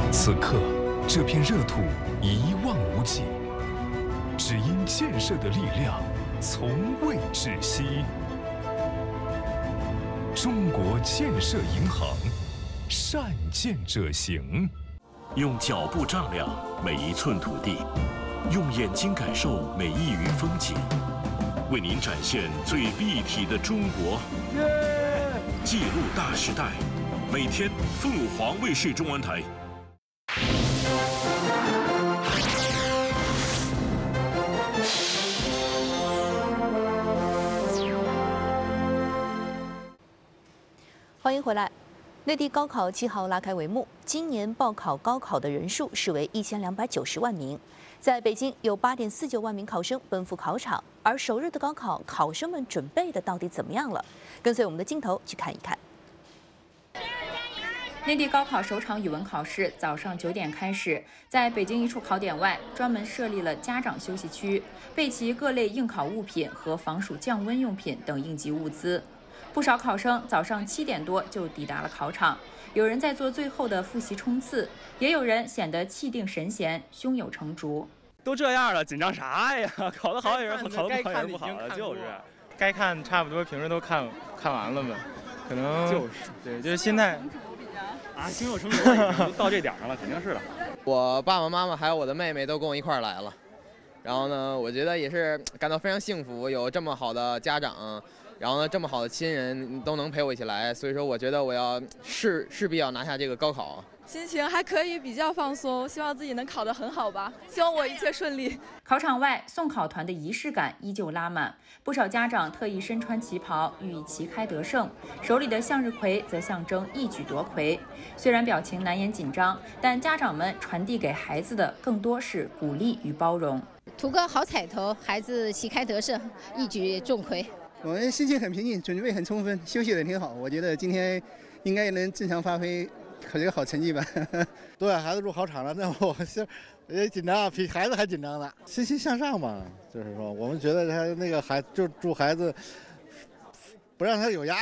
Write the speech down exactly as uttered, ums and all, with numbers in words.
此刻，这片热土一望无际，只因建设的力量从未止息。中国建设银行，善建者行。 用脚步丈量每一寸土地，用眼睛感受每一隅风景，为您展现最立体的中国。记录大时代，每天凤凰卫视中文台。 欢迎回来。内地高考七号拉开帷幕，今年报考高考的人数是为一千两百九十万名。在北京，有八点四九万名考生奔赴考场，而首日的高考，考生们准备的到底怎么样了？跟随我们的镜头去看一看。 内地高考首场语文考试早上九点开始，在北京一处考点外专门设立了家长休息区，备齐各类应考物品和防暑降温用品等应急物资。不少考生早上七点多就抵达了考场，有人在做最后的复习冲刺，也有人显得气定神闲，胸有成竹。 都这样了，紧张啥呀？考得好也是考得不好也是不好了，就是该看差不多平时都看看完了呗，可能就是对，就是心态啊，胸有成竹了，到这点上了，肯定是的。 我爸爸妈妈还有我的妹妹都跟我一块儿来了，然后呢，我觉得也是感到非常幸福，有这么好的家长。然后呢，这么好的亲人都能陪我一起来，所以说我觉得我要势势必要拿下这个高考。 心情还可以，比较放松，希望自己能考得很好吧，希望我一切顺利。 考场外，送考团的仪式感依旧拉满，不少家长特意身穿旗袍，寓意旗开得胜，手里的向日葵则象征一举夺魁。虽然表情难掩紧张，但家长们传递给孩子的更多是鼓励与包容。 图个好彩头，孩子旗开得胜，一举中魁。 我们心情很平静，准备很充分，休息得挺好。我觉得今天应该能正常发挥，考这个好成绩吧。 对，孩子入考场了，那我是也紧张，比孩子还紧张呢。欣欣向上嘛，就是说，我们觉得他那个孩就祝孩子不让他有压力。